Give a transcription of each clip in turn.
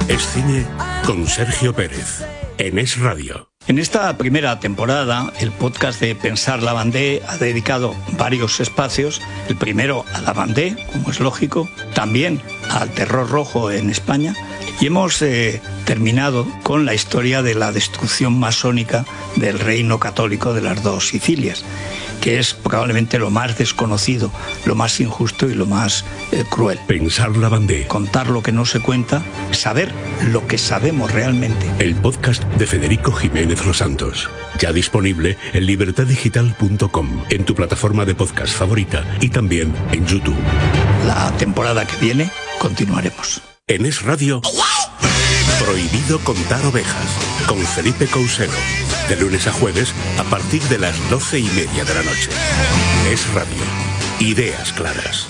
Es cine con Sergio Pérez, en Es Radio. En esta primera temporada, el podcast de Pensar Lavandé ha dedicado varios espacios. El primero a Lavandé, como es lógico, también al terror rojo en España. Y hemos terminado con la historia de la destrucción masónica del reino católico de las dos Sicilias, que es probablemente lo más desconocido, lo más injusto y lo más cruel. Pensar Lavandé. Contar lo que no se cuenta, saber lo que sabemos realmente. El podcast de Federico Jiménez Los Santos. Ya disponible en libertaddigital.com, en tu plataforma de podcast favorita y también en YouTube. La temporada que viene continuaremos. En Es Radio, Prohibido contar ovejas, con Felipe Couselo. De lunes a jueves, a partir de las 12:30 de la noche. Es Radio. Ideas claras.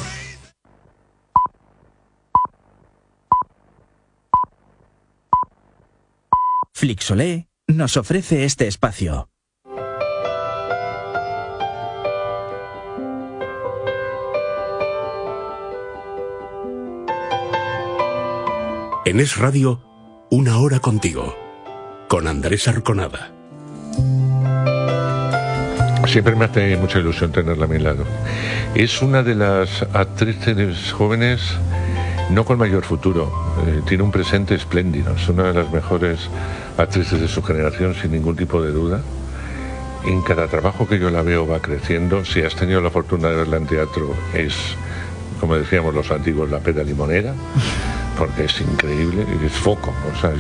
Flixolé nos ofrece este espacio. En Es Radio, una hora contigo, con Andrés Arconada. Siempre me hace mucha ilusión tenerla a mi lado. Es una de las actrices jóvenes no con mayor futuro. Tiene un presente espléndido. Es una de las mejores actrices de su generación, sin ningún tipo de duda. En cada trabajo que yo la veo va creciendo. Si has tenido la fortuna de verla en teatro, es, como decíamos los antiguos, la pera limonera, porque es increíble, es foco. O sea,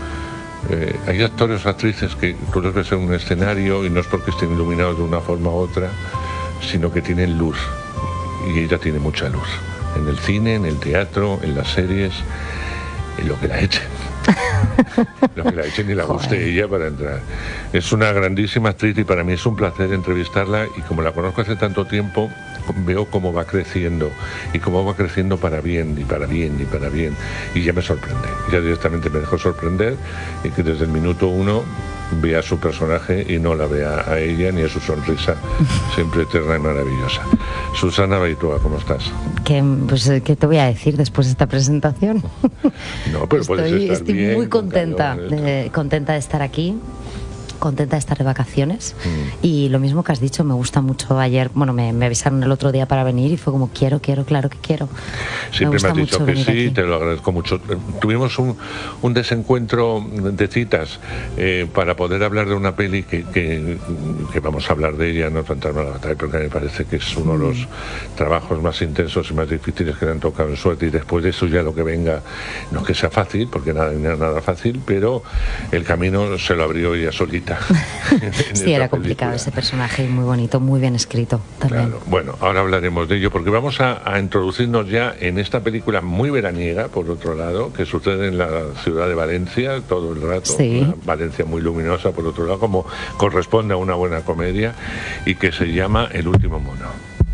hay actores o actrices que tú los ves en un escenario y no es porque estén iluminados de una forma u otra, sino que tienen luz, y ella tiene mucha luz, en el cine, en el teatro, en las series, en lo que la echen. Lo que la echen y la guste ella para entrar. Es una grandísima actriz y para mí es un placer entrevistarla, y como la conozco hace tanto tiempo, veo cómo va creciendo y cómo va creciendo para bien y para bien y para bien, y ya me sorprende, ya directamente me dejó sorprender, y que desde el minuto uno vea a su personaje y no la vea a ella ni a su sonrisa siempre eterna y maravillosa. Susana Baitua, ¿cómo estás? ¿Qué te voy a decir después de esta presentación? No, pero estoy muy contenta, contenta de estar aquí, contenta de estar de vacaciones, y lo mismo que has dicho, me gusta mucho. Ayer, me avisaron el otro día para venir y fue como quiero, claro que quiero. Siempre me has dicho que sí, aquí. Te lo agradezco mucho. Tuvimos un desencuentro de citas para poder hablar de una peli que vamos a hablar de ella, no tanto en la batalla, porque me parece que es uno de los trabajos más intensos y más difíciles que le han tocado en suerte, y después de eso ya lo que venga, no es que sea fácil, porque nada fácil, pero el camino se lo abrió ella solita. Sí, era complicado ese personaje, y muy bonito, muy bien escrito también. Claro. Bueno, ahora hablaremos de ello, porque vamos a introducirnos ya en esta película muy veraniega, por otro lado, que sucede en la ciudad de Valencia todo el rato. Sí. Una Valencia muy luminosa, por otro lado, como corresponde a una buena comedia, y que se llama El último mono.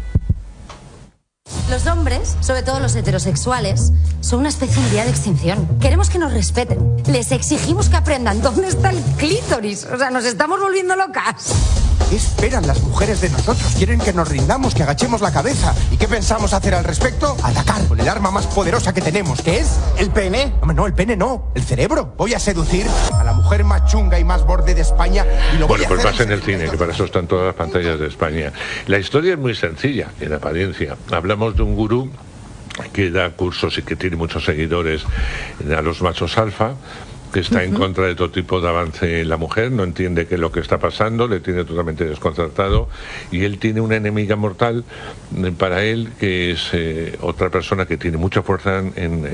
Los hombres, sobre todo los heterosexuales, son una especie en vía de extinción. Queremos que nos respeten. Les exigimos que aprendan dónde está el clítoris. O sea, nos estamos volviendo locas. ¿Qué esperan las mujeres de nosotros? Quieren que nos rindamos, que agachemos la cabeza. ¿Y qué pensamos hacer al respecto? Atacar con el arma más poderosa que tenemos, que es el pene. No, el pene no, el cerebro. Voy a seducir a la mujer más chunga y más borde de España, y lo voy a hacer. Pues más en el cine, que para eso están todas las pantallas de España. La historia es muy sencilla, en apariencia. Hablamos de un gurú que da cursos y que tiene muchos seguidores a los machos alfa, que está en contra de todo tipo de avance en la mujer, no entiende qué es lo que está pasando, le tiene totalmente desconcertado, y él tiene una enemiga mortal para él, que es otra persona que tiene mucha fuerza en